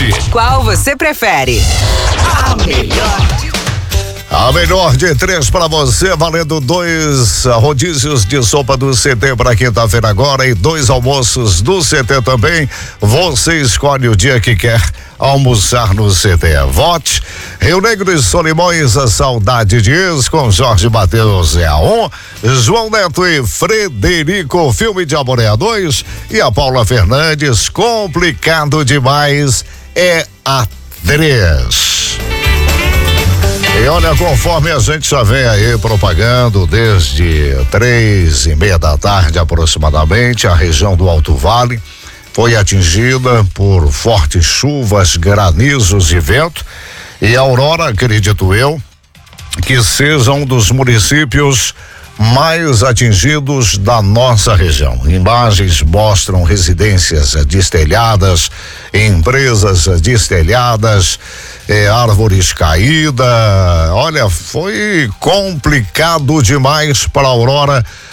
Qual você prefere? A melhor de 3 para você, valendo 2 rodízios de sopa do CT para quinta-feira agora e 2 almoços do CT também. Você escolhe o dia que quer almoçar no CT. Vote. Rio Negro e Solimões, a saudade de ex, com Jorge Mateus é a 1, João Neto e Frederico, filme de amor é a 2, e a Paula Fernandes, complicado demais, é a 3. E olha, conforme a gente já vem aí propagando desde 3:30 da tarde aproximadamente, a região do Alto Vale foi atingida por fortes chuvas, granizos e vento, e Aurora, acredito eu, que seja um dos municípios mais atingidos da nossa região. Imagens mostram residências destelhadas, empresas destelhadas, árvores caídas. Olha, foi complicado demais para Aurora